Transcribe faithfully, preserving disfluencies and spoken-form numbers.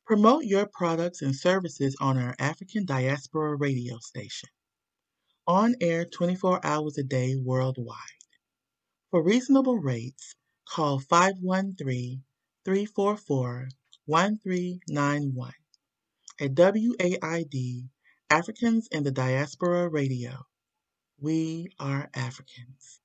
Promote your products and services on our African Diaspora radio station, on air twenty-four hours a day worldwide. For reasonable rates, call five one three, three four four, one three nine one. At W A I D, Africans in the Diaspora Radio, we are Africans.